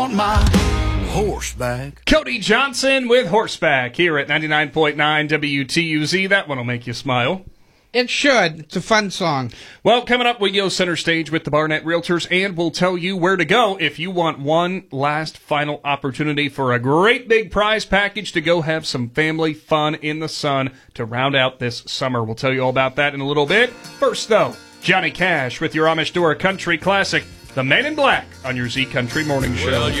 On my horseback. Cody Johnson with Horseback here at 99.9 WTUZ. That one will make you smile. It should. It's a fun song. Well, coming up, we go center stage with the Barnett Realtors, and we'll tell you where to go if you want one last final opportunity for a great big prize package to go have some family fun in the sun to round out this summer. We'll tell you all about that in a little bit. First, though, Johnny Cash with your Amish Dora Country Classic, The Man in Black, on your Z Country Morning Show. Well,